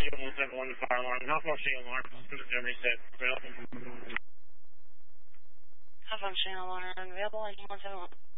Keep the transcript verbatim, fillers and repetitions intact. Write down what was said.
Angel one seven one, the fire alarm. How functioning alarm? Germany set. Available. How functioning alarm available? Angel one seven one.